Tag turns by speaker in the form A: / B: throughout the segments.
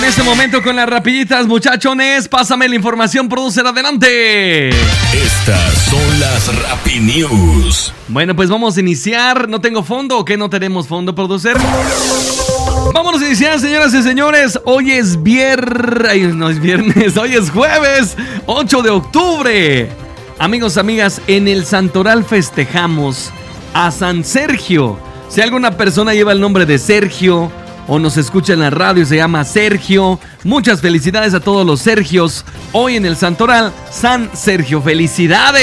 A: este momento con las rapiditas, muchachones. Pásame la información, producer, adelante.
B: Estas son las Rapi News.
A: Bueno, pues vamos a iniciar. ¿No tengo fondo o qué? ¿No tenemos fondo, producer? Vámonos a iniciar, señoras y señores. Hoy es viernes. No es viernes, hoy es jueves 8 de octubre. Amigos, amigas, en el Santoral festejamos a San Sergio. Si alguna persona lleva el nombre de Sergio o nos escucha en la radio y se llama Sergio, muchas felicidades a todos los Sergios. Hoy en el Santoral, San Sergio, ¡felicidades!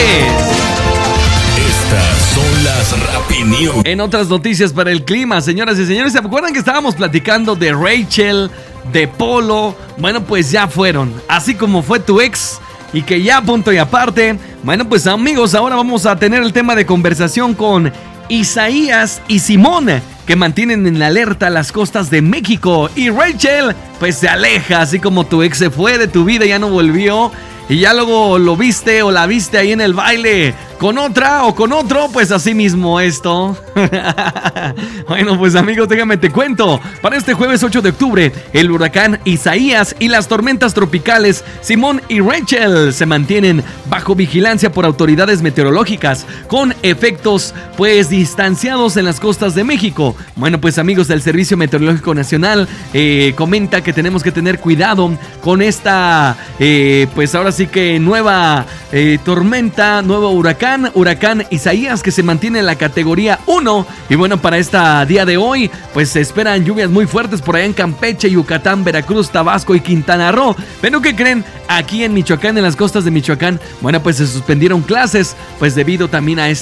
B: Estas son las Rapi News.
A: En otras noticias para el clima, señoras y señores, ¿se acuerdan que estábamos platicando de Rachel, de Polo? Bueno, pues ya fueron, así como fue tu ex y que ya punto y aparte. Bueno, pues amigos, ahora vamos a tener el tema de conversación con Isaías y Simón, que mantienen en alerta las costas de México. Y Rachel, pues se aleja, así como tu ex se fue de tu vida y ya no volvió. Y ya luego lo viste o la viste ahí en el baile con otra o con otro, pues así mismo esto. Bueno, pues amigos, déjame te cuento. Para este jueves 8 de octubre, el huracán Isaías y las tormentas tropicales Simón y Rachel se mantienen bajo vigilancia por autoridades meteorológicas, con efectos pues distanciados en las costas de México. Bueno, pues amigos del Servicio Meteorológico Nacional comenta que tenemos que tener cuidado con esta pues ahora sí que nueva tormenta, nuevo huracán Isaías, que se mantiene en la categoría 1. Y bueno, para este día de hoy pues se esperan lluvias muy fuertes por allá en Campeche, Yucatán, Veracruz, Tabasco y Quintana Roo. Pero ¿qué creen? Aquí en Michoacán, en las costas de Michoacán, bueno, pues se suspendieron clases pues debido también a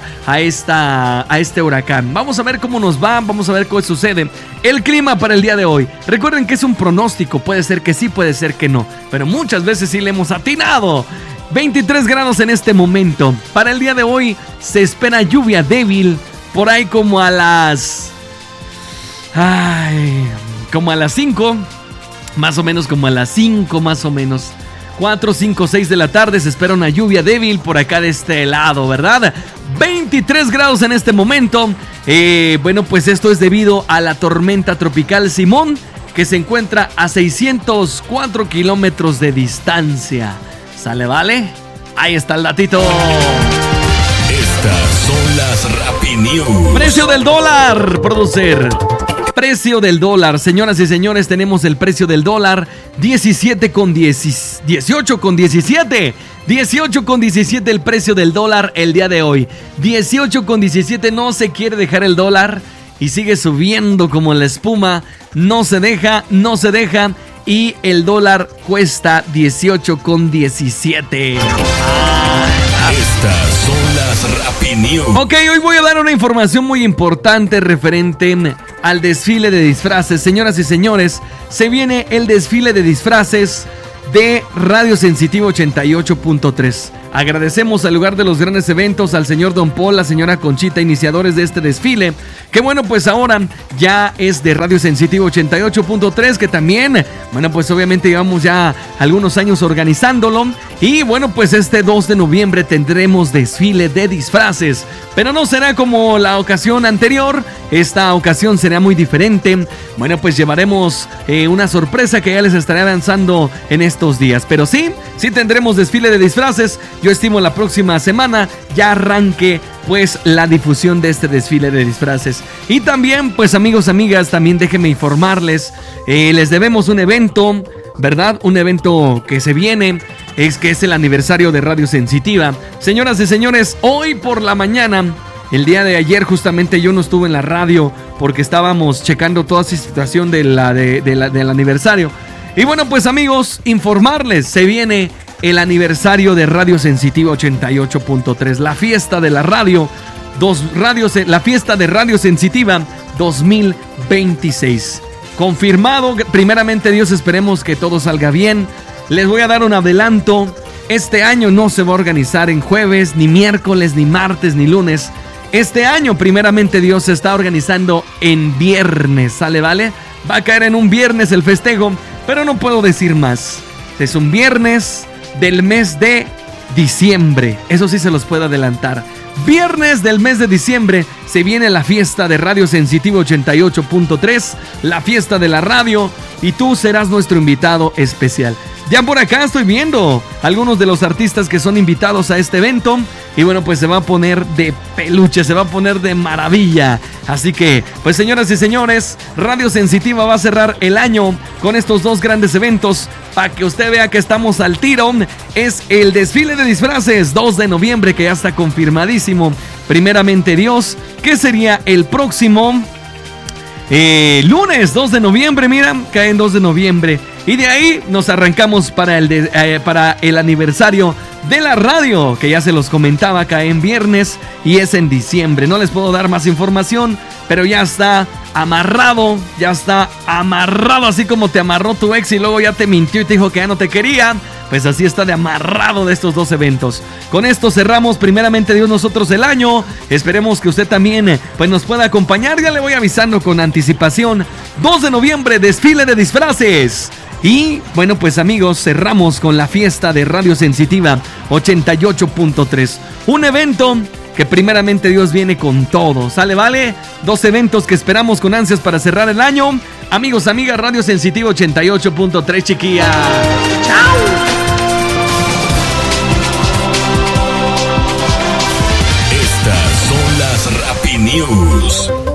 A: este huracán. Vamos a ver cómo nos va, vamos a ver qué sucede. El clima para el día de hoy, recuerden que es un pronóstico, puede ser que sí, puede ser que no, pero muchas veces sí le hemos atinado. 23 grados en este momento. Para el día de hoy se espera lluvia débil por ahí como a las 5, más o menos, como a las 5 más o menos. 4, 5, 6 de la tarde se espera una lluvia débil por acá de este lado, ¿verdad? 23 grados en este momento. Bueno, pues esto es debido a la tormenta tropical Simón, que se encuentra a 604 kilómetros de distancia. ¿Sale, vale? Ahí está el datito.
B: Estas son las Rapi News.
A: Precio del dólar, producer. Precio del dólar, señoras y señores, tenemos el precio del dólar 18,17. 18,17 el precio del dólar el día de hoy. 18,17, no se quiere dejar el dólar y sigue subiendo como la espuma. No se deja. Y el dólar cuesta 18,17.
B: Estas son las Rapi News.
A: Ok, hoy voy a dar una información muy importante referente al desfile de disfraces. Señoras y señores, se viene el desfile de disfraces de Radio Sensitivo 88.3. Agradecemos al lugar de los grandes eventos, al señor Don Paul, la señora Conchita, iniciadores de este desfile, que bueno, pues ahora ya es de Radio Sensitivo 88.3, que también, bueno, pues obviamente llevamos ya algunos años organizándolo. Y bueno, pues este 2 de noviembre tendremos desfile de disfraces, pero no será como la ocasión anterior. Esta ocasión será muy diferente. Bueno, pues llevaremos una sorpresa que ya les estaré avanzando en estos días, pero sí tendremos desfile de disfraces. Yo estimo la próxima semana ya arranque pues la difusión de este desfile de disfraces. Y también, pues amigos, amigas, también déjenme informarles, les debemos un evento, ¿verdad? Un evento que se viene, que es el aniversario de Radio Sensitiva. Señoras y señores, hoy por la mañana, el día de ayer justamente yo no estuve en la radio porque estábamos checando toda esa situación del aniversario. Y bueno, pues amigos, informarles, se viene el aniversario de Radio Sensitiva 88.3, la fiesta de la radio, la fiesta de Radio Sensitiva 2026. Confirmado, primeramente Dios, esperemos que todo salga bien. Les voy a dar un adelanto. Este año no se va a organizar en jueves, ni miércoles, ni martes, ni lunes. Este año, primeramente Dios, se está organizando en viernes, ¿sale, vale? Va a caer en un viernes el festejo, pero no puedo decir más. Es un viernes del mes de diciembre, eso sí se los puedo adelantar. Viernes del mes de diciembre se viene la fiesta de Radio Sensitivo 88.3, la fiesta de la radio, y tú serás nuestro invitado especial. Ya por acá estoy viendo algunos de los artistas que son invitados a este evento. Y bueno, pues se va a poner de peluche, se va a poner de maravilla. Así que, pues señoras y señores, Radio Sensitiva va a cerrar el año con estos dos grandes eventos. Para que usted vea que estamos al tiro. Es el desfile de disfraces 2 de noviembre, que ya está confirmadísimo. Primeramente Dios, que sería el próximo lunes 2 de noviembre. Mira, cae en 2 de noviembre. Y de ahí nos arrancamos para el aniversario de la radio, que ya se los comentaba, cae en viernes y es en diciembre. No les puedo dar más información, pero ya está amarrado, así como te amarró tu ex y luego ya te mintió y te dijo que ya no te quería. Pues así está de amarrado de estos dos eventos. Con esto cerramos primeramente Dios nosotros el año. Esperemos que usted también pues nos pueda acompañar. Ya le voy avisando con anticipación. 2 de noviembre, desfile de disfraces. Y bueno, pues amigos, cerramos con la fiesta de Radio Sensitiva 88.3. Un evento que primeramente Dios viene con todo. ¿Sale, vale? 2 eventos que esperamos con ansias para cerrar el año. Amigos, amigas, Radio Sensitiva 88.3, chiquilla. ¡Chao!
B: Estas son las Rappi News.